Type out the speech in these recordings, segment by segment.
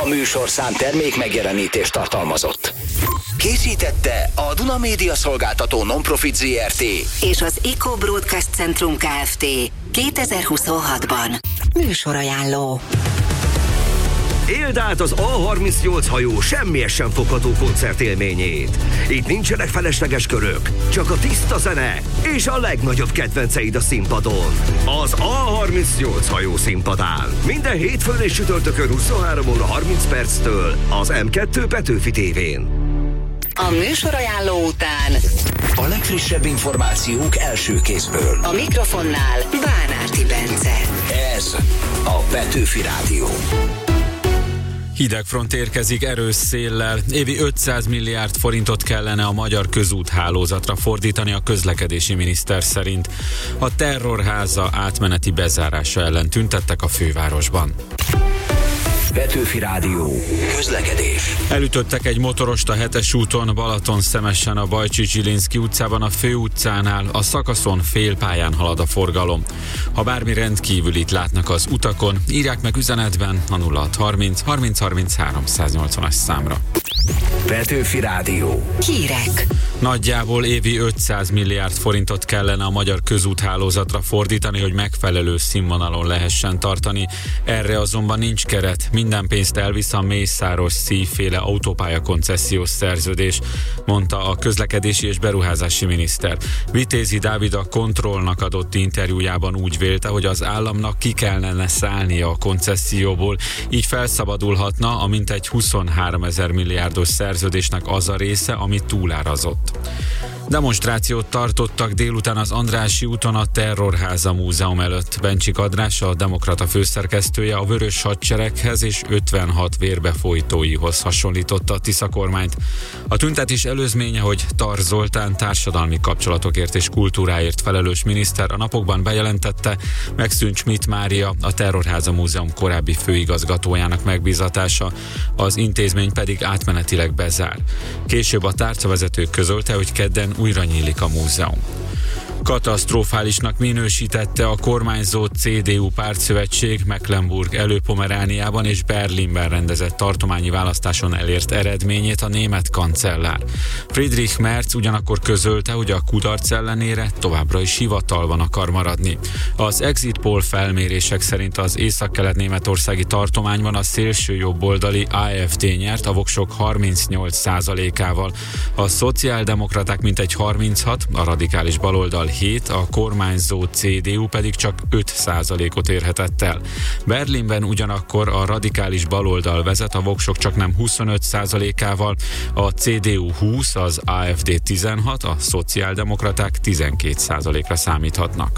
A műsorszám termék megjelenítést tartalmazott. Készítette a Duna Média Szolgáltató Non-Profit Zrt. és az Eco Broadcast Centrum Kft. 2026-ban. Műsorajánló. Éld át az A38 hajó semmiesen fogható koncertélményét. Itt nincsenek felesleges körök, csak a tiszta zene és a legnagyobb kedvenceid a színpadon. Az A38 hajó színpadán. Minden hétfőn és csütörtökön 23 óra 30 perctől az M2 Petőfi tévén. A műsorajánló után A legfrissebb információk első kézből. a mikrofonnál Bánárti Bence. Ez a Petőfi Rádió. Hideg front érkezik erős széllel. Évi 500 milliárd forintot kellene a magyar közúthálózatra fordítani a közlekedési miniszter szerint. A terrorháza átmeneti bezárása ellen tüntettek a fővárosban. Petőfi Rádió. Közlekedés. Elütöttek egy motorost a 7-es úton, Balatonszemesen a Bajcsi-Zsilinszky utcában, a főutcánál, a szakaszon félpályán halad a forgalom. Ha bármi rendkívülit látnak az utakon, írják meg üzenetben a 0630 30 33 180-as számra. Petőfi Rádió. Hírek. Nagyjából évi 500 milliárd forintot kellene a magyar közúthálózatra fordítani, hogy megfelelő színvonalon lehessen tartani. Erre azonban nincs keret. Minden pénzt elvisz a Mészáros Szíjféle autópálya koncesziós szerződés, mondta a közlekedési és beruházási miniszter. Vitézi Dávid a Kontrollnak adott interjújában úgy vélte, hogy az államnak ki kellene szállnia a koncesszióból, így felszabadulhatna a mintegy 23 000 milliárdos szerződésnek az a része, ami túlárazott. Demonstrációt tartottak délután az Andrássy úton a Terrorháza Múzeum előtt. Bencsik András, a Demokrata főszerkesztője a Vörös Hadsereghez és 56 vérbefolytóihoz hasonlította a Tisza kormányt. A tüntetés előzménye, hogy Tar Zoltán társadalmi kapcsolatokért és kultúráért felelős miniszter a napokban bejelentette, megszűnt Schmidt Mária, a Terrorháza Múzeum korábbi főigazgatójának megbízatása, az intézmény pedig átmenetileg bezár. Később a tárcavezető közölte, hogy kedden újra nyílik a múzeum. Katasztrofálisnak minősítette a kormányzó CDU pártszövetség Mecklenburg Előpomerániában és Berlinben rendezett tartományi választáson elért eredményét a német kancellár. Friedrich Merz ugyanakkor közölte, hogy a kudarc ellenére továbbra is hivatalban akar maradni. Az Exit Poll felmérések szerint az északkelet-németországi tartományban a szélső jobboldali AfD nyert a voksok 38%-ával, a szociáldemokraták mintegy 36, a radikális baloldal 7, a kormányzó CDU pedig csak 5%-ot érhetett el. Berlinben ugyanakkor a radikális baloldal vezet, a voksok csaknem 25%-ával, a CDU 20, az AfD 16, a szociáldemokraták 12%-ra számíthatnak.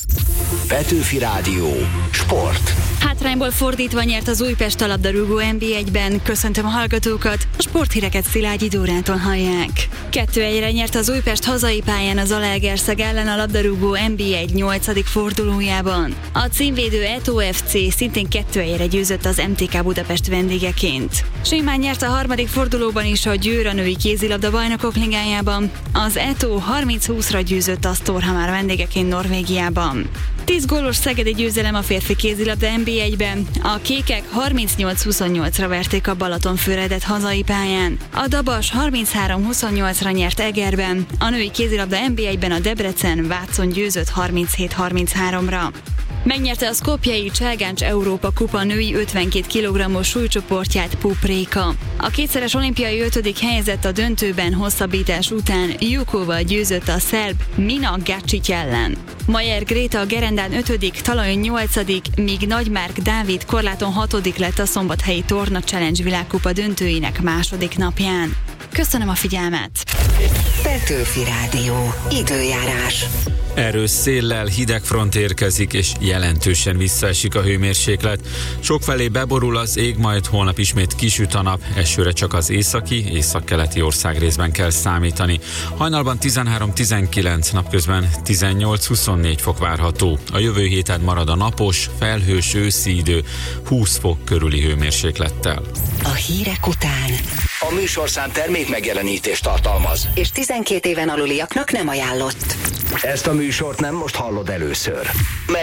Petőfi Rádió. Sport. Hátrányból fordítva nyert az Újpest a labdarúgó NB1-ben. Köszöntöm a hallgatókat, a sporthíreket Szilágyi Dórától hallják. 2-1-re nyert az Újpest hazai pályán az Zalaegerszeg ellen a labdarúgó NB1 8. fordulójában. A címvédő Eto FC szintén 2-1-re győzött az MTK Budapest vendégeként. Simán nyert a harmadik fordulóban is a Győr a női kézilabda bajnokok ligájában. Az Eto 30-20-ra győzött a Storhamar vendégeként Norvégiában. 10 gólos szegedi győzelem a férfi kézilabda NB1-ben. A kékek 38-28-ra verték a Balatonfüredet hazai pályán. A Dabas 33-28-ra nyert Egerben. A női kézilabda NB1-ben a Debrecen Vácon győzött 37-33-ra. Megnyerte a szkopjei Cselgáncs Európa Kupa női 52 kg-os súlycsoportját Pupréka. A kétszeres olimpiai 5. helyezett a döntőben hosszabbítás után Jukóval győzött a szerb Mina Gacic ellen. Majer Gréta a gerendán 5., talajon 8., míg Nagymárk Dávid korláton 6. lett a szombathelyi Torna Challenge világkupa döntőinek második napján. Köszönöm a figyelmet! Petőfi Rádió. Időjárás. Erős széllel hideg front érkezik, és jelentősen visszaesik a hőmérséklet. Sokfelé beborul az ég, majd holnap ismét kisüt a nap, esőre csak az északi, északkeleti országrészben kell számítani. Hajnalban 13-19, napközben 18-24 fok várható. A jövő héten marad a napos, felhős őszi idő, 20 fok körüli hőmérséklettel. A hírek után A műsorszám termék megjelenítést tartalmaz. és 12 éven aluliaknak nem ajánlott. Ezt a műsort nem most hallod először.